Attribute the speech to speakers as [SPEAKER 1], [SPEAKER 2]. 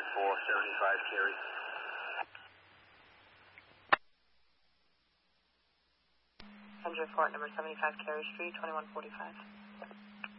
[SPEAKER 1] for 75 Carey.
[SPEAKER 2] Engine report number 75 Carey Street, 2145.